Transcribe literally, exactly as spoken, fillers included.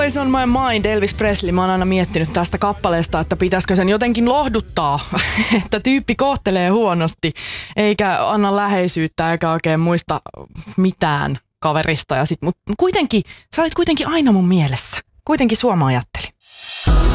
Always on my mind, Elvis Presley. Mä oon aina miettinyt tästä kappaleesta, että pitäisikö sen jotenkin lohduttaa, että tyyppi kohtelee huonosti, eikä anna läheisyyttä eikä oikein muista mitään kaverista. Ja sit, mut kuitenkin, sä olit kuitenkin aina mun mielessä. Kuitenkin Suoma ajatteli.